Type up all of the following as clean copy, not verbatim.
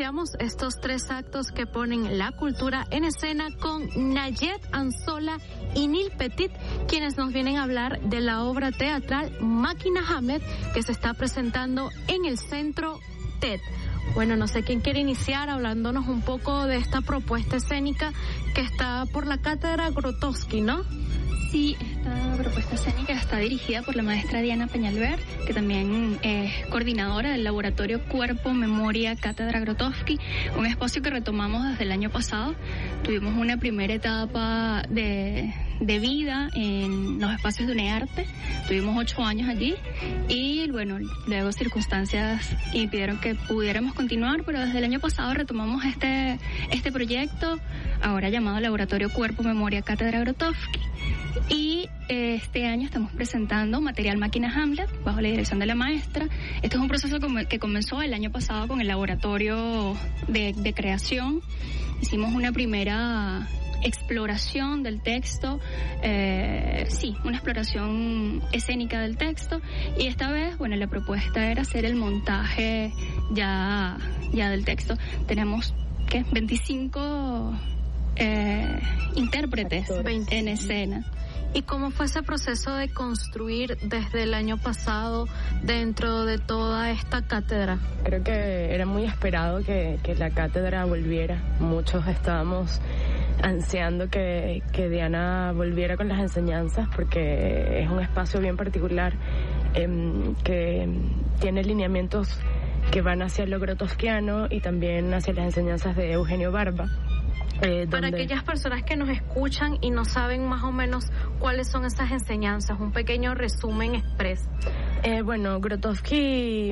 iniciamos estos 3 actos que ponen la cultura en escena con Nayet Anzola y Neil Petit, quienes nos vienen a hablar de la obra teatral Máquina Hamlet, que se está presentando en el Centro TED. Bueno, no sé quién quiere iniciar hablándonos un poco de esta propuesta escénica que está por la Cátedra Grotowski, ¿no? Sí, esta propuesta escénica está dirigida por la maestra Diana Peñalver, que también es coordinadora del laboratorio Cuerpo, Memoria, Cátedra Grotowski, un espacio que retomamos desde el año pasado. Tuvimos una primera etapa de vida en los espacios de UNEARTE, tuvimos 8 años allí y bueno, luego circunstancias impidieron que pudiéramos continuar, pero desde el año pasado retomamos este proyecto, ahora llamado Laboratorio Cuerpo, Memoria, Cátedra Grotowski. Y este año estamos presentando material Máquina Hamlet bajo la dirección de la maestra. Este es un proceso que comenzó el año pasado con el laboratorio de creación. Hicimos una primera exploración del texto, una exploración escénica del texto, y esta vez, bueno, la propuesta era hacer el montaje ya del texto. Tenemos 25 intérpretes en escena. ¿Y cómo fue ese proceso de construir desde el año pasado dentro de toda esta cátedra? Creo que era muy esperado que la cátedra volviera. Muchos estábamos ansiando que Diana volviera con las enseñanzas, porque es un espacio bien particular que tiene lineamientos que van hacia lo grotowskiano y también hacia las enseñanzas de Eugenio Barba. Para aquellas personas que nos escuchan y no saben más o menos cuáles son esas enseñanzas, un pequeño resumen express. Bueno, Grotowski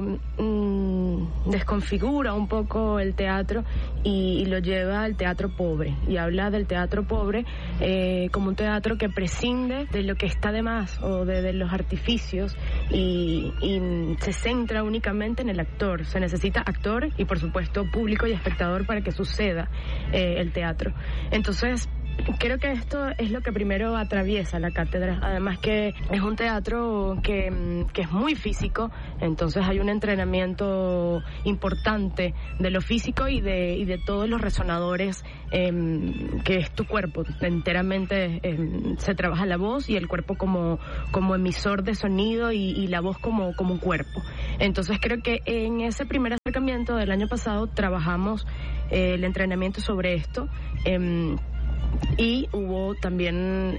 desconfigura un poco el teatro y lo lleva al teatro pobre, y habla del teatro pobre como un teatro que prescinde de lo que está de más o de los artificios y se centra únicamente en el actor. Se necesita actor y por supuesto público y espectador para que suceda el teatro. Entonces, creo que esto es lo que primero atraviesa la cátedra, además que es un teatro que es muy físico, entonces hay un entrenamiento importante de lo físico y de todos los resonadores que es tu cuerpo. Enteramente se trabaja la voz y el cuerpo como emisor de sonido y la voz como un cuerpo. Entonces creo que en ese primer acercamiento del año pasado trabajamos el entrenamiento sobre esto, y hubo también,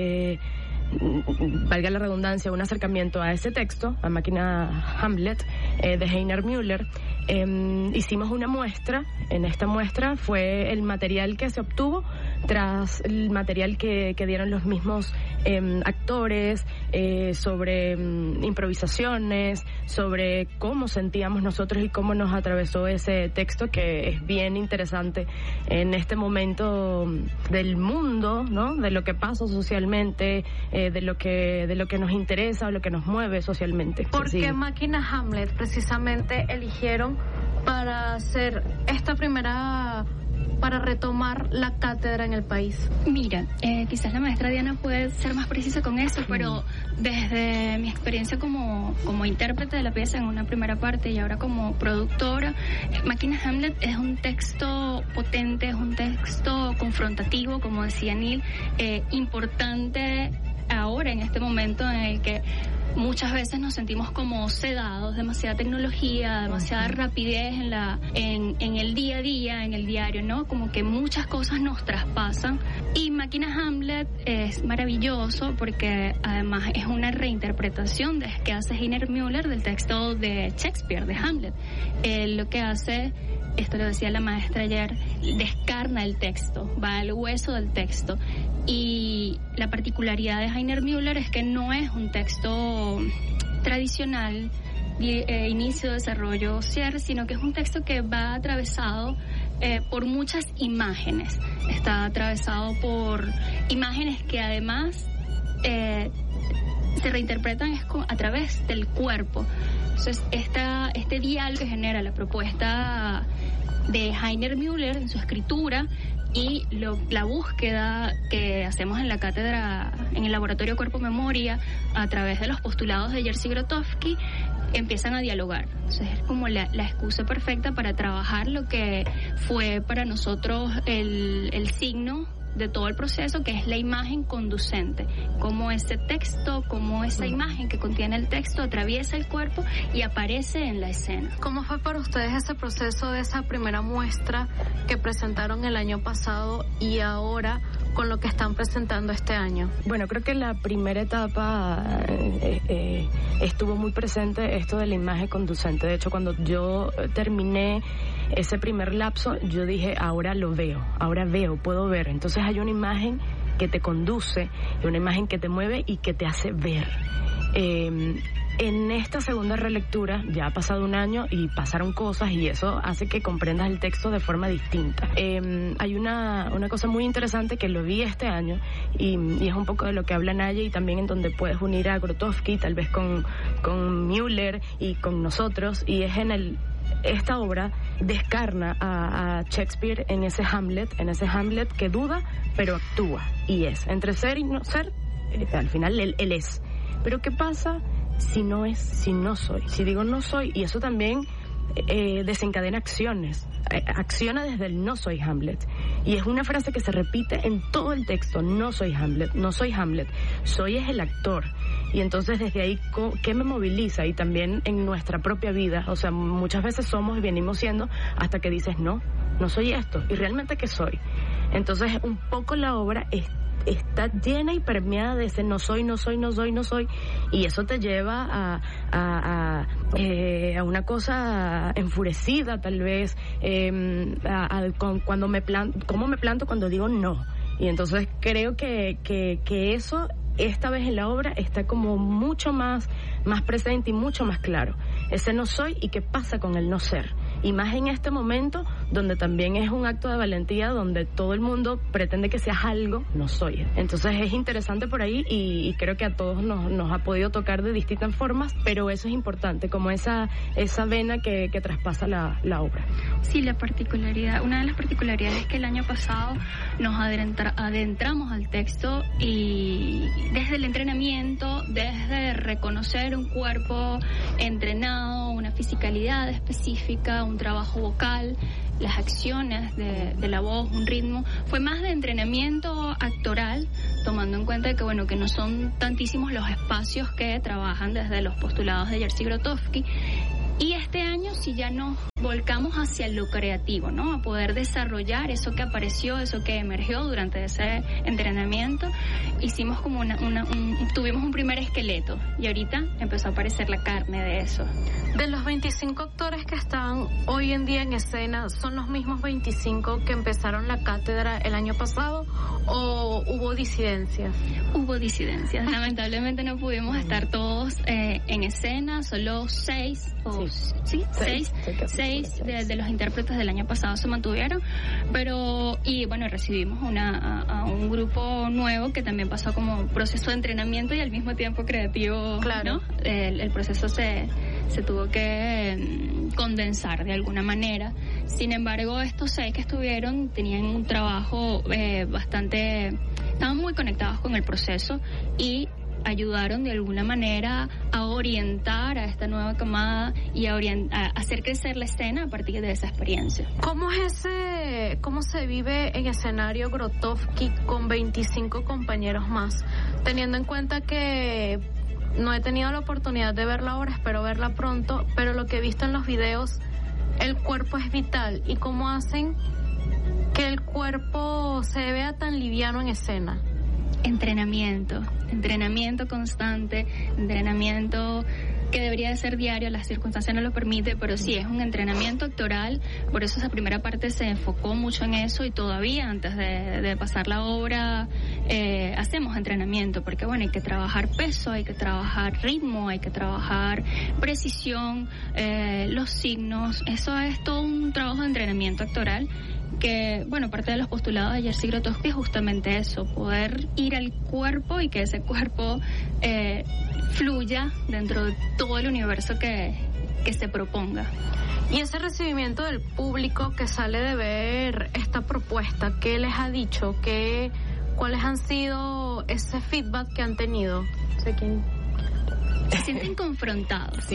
valga la redundancia, un acercamiento a ese texto, a Máquina Hamlet, de Heiner Müller. Hicimos una muestra. En esta muestra fue el material que se obtuvo tras el material que dieron los mismos actores, sobre improvisaciones, sobre cómo sentíamos nosotros y cómo nos atravesó ese texto, que es bien interesante en este momento del mundo, ¿no? De lo que pasa socialmente, de lo que nos interesa o lo que nos mueve socialmente. ¿Por qué Máquina Hamlet precisamente eligieron para hacer esta primera, para retomar la cátedra en el país? Mira, quizás la maestra Diana puede ser más precisa con eso, pero desde mi experiencia como intérprete de la pieza en una primera parte y ahora como productora, Máquina Hamlet es un texto potente, es un texto confrontativo, como decía Neil, importante ahora en este momento en el que muchas veces nos sentimos como sedados, demasiada tecnología, demasiada rapidez en el día a día, en el diario, ¿no? Como que muchas cosas nos traspasan. Y Máquina Hamlet es maravilloso porque además es una reinterpretación que hace Heiner Müller del texto de Shakespeare, de Hamlet. Lo que hace, esto lo decía la maestra ayer, descarna el texto, va al hueso del texto. Y la particularidad de Heiner Müller es que no es un texto tradicional, inicio, desarrollo, cierre, sino que es un texto que va atravesado por muchas imágenes. Está atravesado por imágenes que además se reinterpretan a través del cuerpo. Entonces, este diálogo que genera la propuesta de Heiner Müller en su escritura y la búsqueda que hacemos en la cátedra, en el laboratorio Cuerpo Memoria, a través de los postulados de Jerzy Grotowski, empiezan a dialogar. Entonces es como la excusa perfecta para trabajar lo que fue para nosotros el signo de todo el proceso, que es la imagen conducente, cómo ese texto, cómo esa imagen que contiene el texto atraviesa el cuerpo y aparece en la escena. ¿Cómo fue para ustedes ese proceso de esa primera muestra que presentaron el año pasado y ahora con lo que están presentando este año? Bueno, creo que la primera etapa estuvo muy presente esto de la imagen conducente. De hecho, cuando yo terminé ese primer lapso, yo dije, ahora lo veo, puedo ver. Entonces hay una imagen que te conduce, una imagen que te mueve y que te hace ver. En esta segunda relectura ya ha pasado un año y pasaron cosas y eso hace que comprendas el texto de forma distinta. Hay una cosa muy interesante que lo vi este año y es un poco de lo que habla Naye, y también en donde puedes unir a Grotowski, tal vez con Müller y con nosotros, y es esta obra descarna a Shakespeare en ese Hamlet que duda pero actúa y es. Entre ser y no ser, al final él es. Pero ¿qué pasa si no es, si no soy? Si digo no soy, y eso también desencadena acciones. Acciona desde el no soy Hamlet. Y es una frase que se repite en todo el texto: no soy Hamlet, no soy Hamlet, soy es el actor. Y entonces desde ahí, ¿qué me moviliza? Y también en nuestra propia vida, o sea, muchas veces somos y venimos siendo hasta que dices no soy esto, y realmente ¿qué soy? Entonces un poco la obra está llena y permeada de ese no soy, y eso te lleva a una cosa enfurecida tal vez, cómo me planto cuando digo no. Y entonces creo que eso esta vez en la obra está como mucho más presente y mucho más claro. Ese no soy y qué pasa con el no ser. Y más en este momento donde también es un acto de valentía, donde todo el mundo pretende que seas algo, no soy. Entonces es interesante por ahí y creo que a todos nos ha podido tocar de distintas formas, pero eso es importante, como esa vena que traspasa la obra. Sí, una de las particularidades es que el año pasado nos adentramos al texto, y desde el entrenamiento, desde reconocer un cuerpo entrenado, una fisicalidad específica, un trabajo vocal, las acciones de la voz, un ritmo, fue más de entrenamiento actoral, tomando en cuenta que no son tantísimos los espacios que trabajan desde los postulados de Jerzy Grotowski. Y este año sí ya nos volcamos hacia lo creativo, ¿no? A poder desarrollar eso que apareció, eso que emergió durante ese entrenamiento. Hicimos como tuvimos un primer esqueleto y ahorita empezó a aparecer la carne de eso. De los 25 actores que están hoy en día en escena, ¿son los mismos 25 que empezaron la cátedra el año pasado o hubo disidencias? Hubo disidencias. Lamentablemente no pudimos estar todos en escena, solo 6 de los intérpretes del año pasado se mantuvieron, recibimos a un grupo nuevo que también pasó como proceso de entrenamiento y al mismo tiempo creativo, claro, ¿no? El proceso se tuvo que condensar de alguna manera. Sin embargo, estos 6 que estuvieron tenían un trabajo estaban muy conectados con el proceso y ayudaron de alguna manera a orientar a esta nueva camada y a hacer crecer la escena a partir de esa experiencia. ¿Cómo se vive en escenario Grotowski con 25 compañeros más? Teniendo en cuenta que no he tenido la oportunidad de verla ahora, espero verla pronto, pero lo que he visto en los videos, el cuerpo es vital. ¿Y cómo hacen que el cuerpo se vea tan liviano en escena? Entrenamiento constante, entrenamiento que debería de ser diario, las circunstancias no lo permiten, pero sí, es un entrenamiento actoral, por eso esa primera parte se enfocó mucho en eso y todavía antes de pasar la obra hacemos entrenamiento, porque hay que trabajar peso, hay que trabajar ritmo, hay que trabajar precisión, los signos, eso es todo un trabajo de entrenamiento actoral que, parte de los postulados de Jerzy Grotowski es justamente eso, poder ir al cuerpo y que ese cuerpo fluya dentro de todo el universo que se proponga. Y ese recibimiento del público que sale de ver esta propuesta, ¿qué les ha dicho? ¿Cuáles han sido ese feedback que han tenido? Se sienten confrontados. Sí.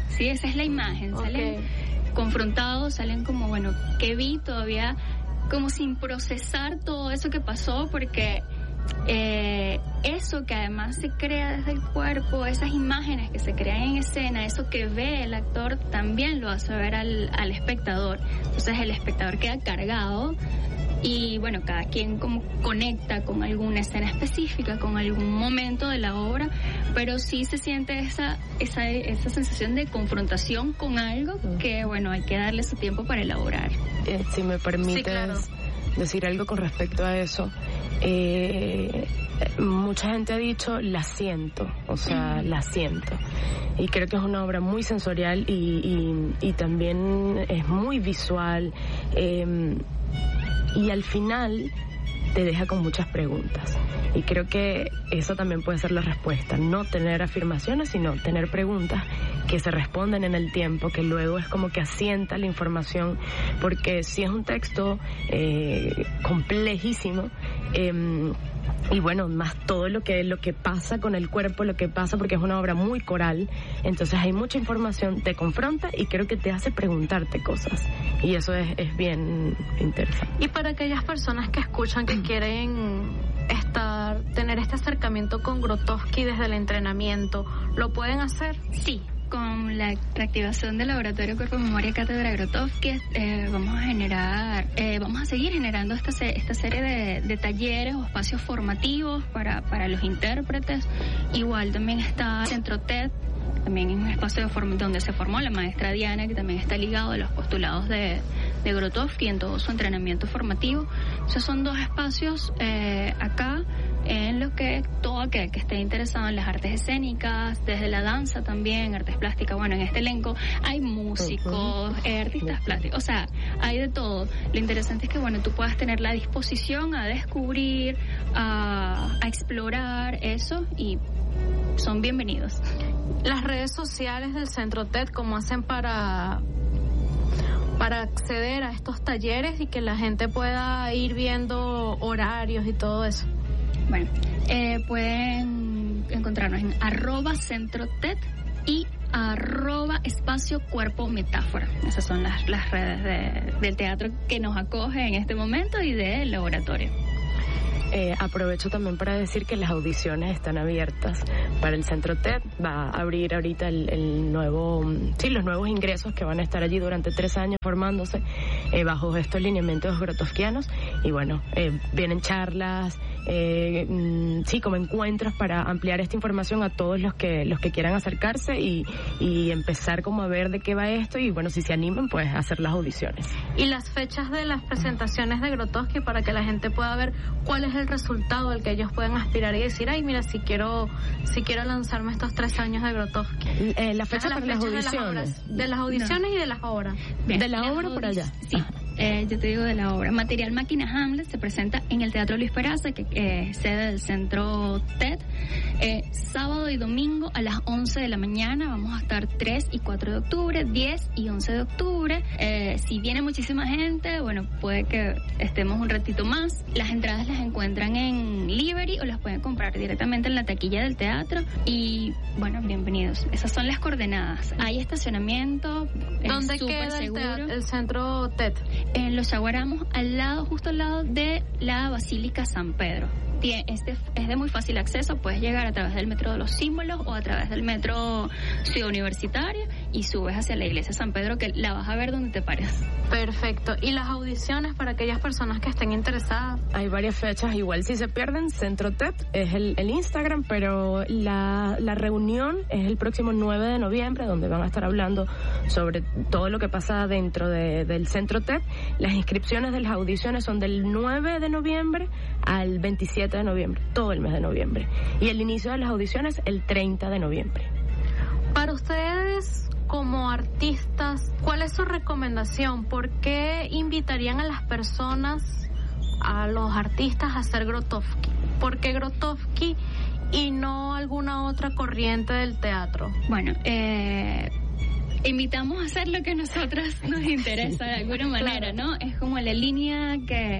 Sí, esa es la imagen. Salen confrontados, salen como, bueno, ¿qué vi? Todavía como sin procesar todo eso que pasó, porque eso que además se crea desde el cuerpo, esas imágenes que se crean en escena, eso que ve el actor también lo hace ver al espectador. Entonces el espectador queda cargado y bueno, cada quien como conecta con alguna escena específica, con algún momento de la obra, pero sí se siente esa sensación de confrontación con algo que bueno, hay que darle su tiempo para elaborar. Si me permites, sí, claro, decir algo con respecto a eso. Mucha gente ha dicho la siento, o sea, la siento, y creo que es una obra muy sensorial y también es muy visual, y al final te deja con muchas preguntas, y creo que eso también puede ser la respuesta, no tener afirmaciones, sino tener preguntas que se responden en el tiempo, que luego es como que asienta la información, porque si es un texto complejísimo, y bueno, más todo lo que pasa con el cuerpo, lo que pasa, porque es una obra muy coral, entonces hay mucha información, te confronta y creo que te hace preguntarte cosas, y eso es bien interesante. Y para aquellas personas que escuchan, que quieren tener este acercamiento con Grotowski desde el entrenamiento, ¿lo pueden hacer? Sí. Con la reactivación del Laboratorio Cuerpo, Memoria, Cátedra Grotowski, vamos a seguir generando esta serie de talleres o espacios formativos para los intérpretes. Igual también está Centro TED, también es un espacio donde se formó la maestra Diana, que también está ligado a los postulados de Grotowski en todo su entrenamiento formativo. Esos son dos espacios acá en los que todo aquel que esté interesado en las artes escénicas, desde la danza también, artes plásticas, bueno, en este elenco hay músicos, artistas plásticos, o sea, hay de todo. Lo interesante es que, bueno, tú puedas tener la disposición a descubrir, a explorar eso, y son bienvenidos. Las redes sociales del Centro TED, ¿cómo hacen para acceder a estos talleres y que la gente pueda ir viendo horarios y todo eso? Bueno, pueden encontrarnos en @CentroTED y @Espacio Cuerpo Metáfora. Esas son las redes del teatro que nos acoge en este momento y del laboratorio. Aprovecho también para decir que las audiciones están abiertas para el Centro TED. Va a abrir ahorita los nuevos ingresos que van a estar allí durante 3 años formándose bajo estos lineamientos grotowskianos, y bueno, vienen charlas, como encuentros para ampliar esta información a todos los que quieran acercarse y empezar como a ver de qué va esto, y bueno, si se animan, pues hacer las audiciones. Y las fechas de las presentaciones de Grotowski, para que la gente pueda ver cuál es el resultado al que ellos pueden aspirar y decir, ay, mira, si quiero lanzarme estos 3 años de Grotowski. La fecha para las audiciones. De las audiciones y de las obras. Bien, de la obra por allá. Sí. Yo te digo de la obra. Material Máquina Hamlet se presenta en el Teatro Luis Peraza, que es sede del Centro TED, sábado y domingo a las 11 de la mañana. Vamos a estar 3 y 4 de octubre, 10 y 11 de octubre. Si viene muchísima gente, bueno, puede que estemos un ratito más. Las entradas las encuentran en Liberty o las pueden comprar directamente en la taquilla del teatro. Y bueno, bienvenidos. Esas son las coordenadas. Hay estacionamiento. ¿Dónde queda el Centro TED? En Los Yaguaramos, justo al lado de la Basílica San Pedro. Es de muy fácil acceso, puedes llegar a través del metro de los Símbolos o a través del metro Ciudad Universitaria y subes hacia la iglesia San Pedro, que la vas a ver donde te pares. Perfecto. ¿Y las audiciones para aquellas personas que estén interesadas? Hay varias fechas, igual si se pierden, Centro TED es el Instagram, pero la reunión es el próximo 9 de noviembre, donde van a estar hablando sobre todo lo que pasa dentro del Centro TED. Las inscripciones de las audiciones son del 9 de noviembre al 27 de noviembre, todo el mes de noviembre. Y el inicio de las audiciones el 30 de noviembre. Para ustedes, como artistas, ¿cuál es su recomendación? ¿Por qué invitarían a las personas, a los artistas, a hacer Grotowski? ¿Por qué Grotowski y no alguna otra corriente del teatro? Bueno, invitamos a hacer lo que a nosotras nos interesa de alguna manera, ¿no? Es como la línea que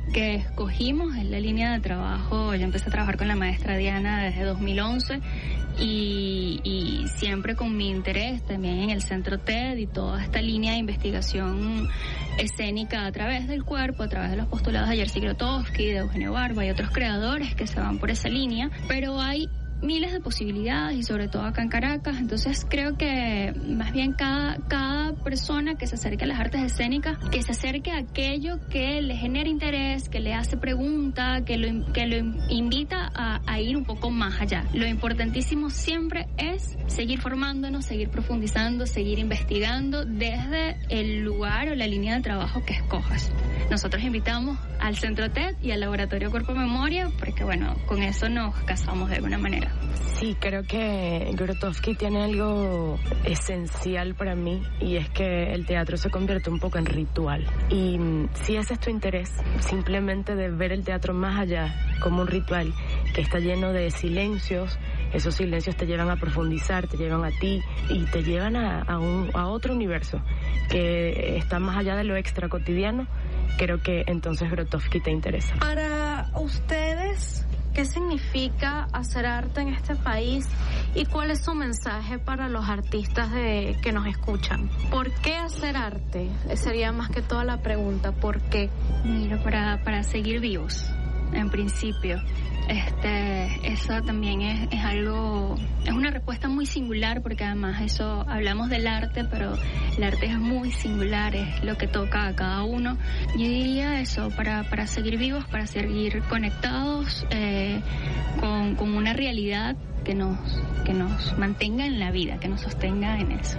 escogimos, es la línea de trabajo. Yo empecé a trabajar con la maestra Diana desde 2011 y siempre con mi interés también en el Centro TED y toda esta línea de investigación escénica a través del cuerpo, a través de los postulados de Jerzy Grotowski, de Eugenio Barba y otros creadores que se van por esa línea, pero hay miles de posibilidades y sobre todo acá en Caracas. Entonces creo que más bien cada persona que se acerque a las artes escénicas, que se acerque a aquello que le genera interés, que le hace pregunta, que lo invita a ir un poco más allá. Lo importantísimo siempre es seguir formándonos, seguir profundizando, seguir investigando desde el lugar o la línea de trabajo que escojas. Nosotros invitamos al Centro TED y al Laboratorio Cuerpo Memoria porque bueno, con eso nos casamos de alguna manera. Sí, creo que Grotowski tiene algo esencial para mí y es que el teatro se convierte un poco en ritual. Y si ese es tu interés, simplemente de ver el teatro más allá como un ritual que está lleno de silencios, esos silencios te llevan a profundizar, te llevan a ti y te llevan a otro universo que está más allá de lo extra cotidiano, creo que entonces Grotowski te interesa. Para ustedes, ¿qué significa hacer arte en este país y cuál es su mensaje para los artistas que nos escuchan? ¿Por qué hacer arte? Sería más que toda la pregunta, ¿por qué? Mira, para seguir vivos, en principio. Eso también es algo, es una respuesta muy singular porque además eso, hablamos del arte, pero el arte es muy singular, es lo que toca a cada uno. Yo diría eso, para seguir vivos, para seguir conectados con una realidad que nos mantenga en la vida, que nos sostenga en eso.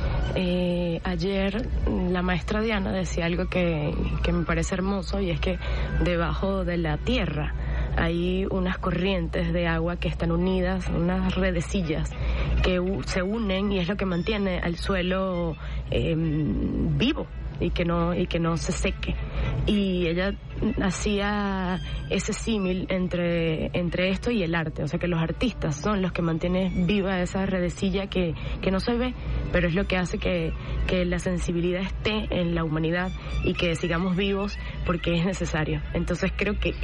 Ayer la maestra Diana decía algo que me parece hermoso y es que debajo de la tierra hay unas corrientes de agua que están unidas, unas redecillas que se unen y es lo que mantiene al suelo vivo y que no se seque. Y ella hacía ese símil entre esto y el arte, o sea que los artistas son los que mantienen viva esa redecilla que no se ve, pero es lo que hace que la sensibilidad esté en la humanidad y que sigamos vivos porque es necesario. Entonces creo que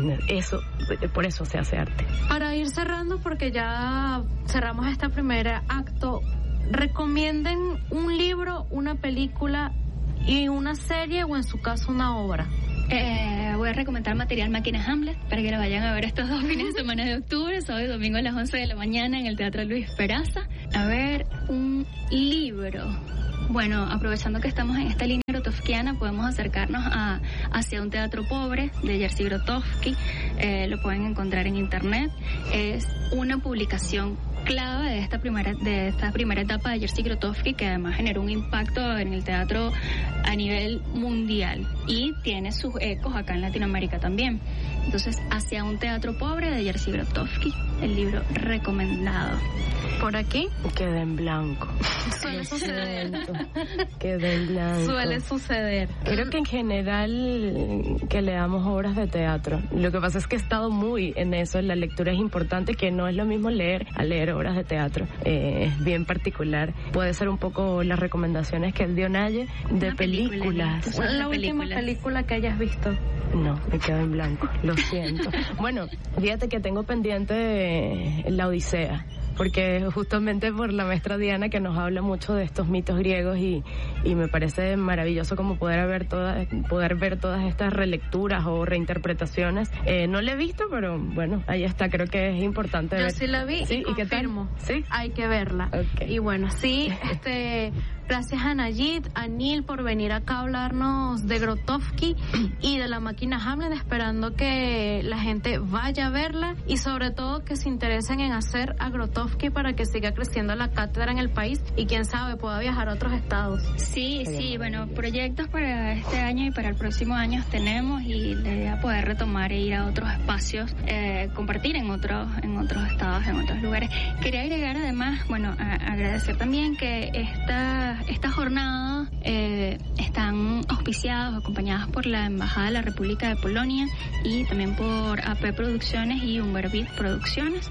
por eso se hace arte. Para ir cerrando, porque ya cerramos este primer acto, recomienden un libro, una película y una serie o en su caso una obra. Voy a recomendar material Máquina Hamlet para que lo vayan a ver estos 2 fines de semana de octubre, sábado y domingo a las 11 de la mañana en el Teatro Luis Peraza. A ver, un libro. Bueno, aprovechando que estamos en esta línea grotowskiana, podemos acercarnos hacia un teatro pobre de Jerzy Grotowski. Lo pueden encontrar en internet. Es una publicación clave de esta primera etapa de Jerzy Grotowski, que además generó un impacto en el teatro a nivel mundial y tiene sus ecos acá en Latinoamérica también. Entonces, hacia un teatro pobre de Jerzy Grotowski, el libro recomendado. Por aquí queda en blanco. Suele suceder. Queda en blanco. Suele suceder. Creo que en general que leamos obras de teatro. Lo que pasa es que he estado muy en eso. La lectura es importante, que no es lo mismo leer a leer obras de teatro. Es bien particular. Puede ser un poco las recomendaciones que él dio Naye de películas. ¿Cuál es la última película que hayas visto? No, me quedo en blanco. Lo siento. Bueno, fíjate que tengo pendiente La Odisea, porque justamente por la maestra Diana, que nos habla mucho de estos mitos griegos y me parece maravilloso como poder ver todas estas relecturas o reinterpretaciones. No la he visto, pero bueno, ahí está, creo que es importante ver. Yo sí la vi, ¿sí? y confirmo. ¿Sí? Hay que verla. Okay. Y bueno, sí, gracias a Nayit, a Neil por venir acá a hablarnos de Grotowski y de la Máquina Hamlet, esperando que la gente vaya a verla y sobre todo que se interesen en hacer a Grotowski para que siga creciendo la cátedra en el país y quién sabe pueda viajar a otros estados. Sí, bueno, proyectos para este año y para el próximo año tenemos, y la idea es poder retomar e ir a otros espacios, compartir en otros estados, en otros lugares. Quería agregar además, bueno, agradecer también que estas jornadas están auspiciadas o acompañadas por la Embajada de la República de Polonia y también por AP Producciones y Umberbit Producciones.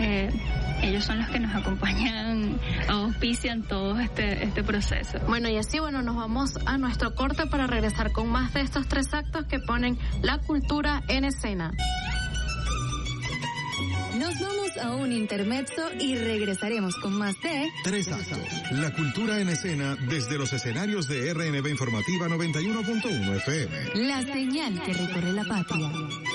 Ellos son los que nos acompañan, auspician todo este proceso. Bueno, y así, nos vamos a nuestro corte para regresar con más de estos 3 actos que ponen la cultura en escena. No Nos vamos a un intermezzo y regresaremos con más de Tres Actos, la cultura en escena desde los escenarios de RNB Informativa 91.1 FM. La señal que recorre la patria.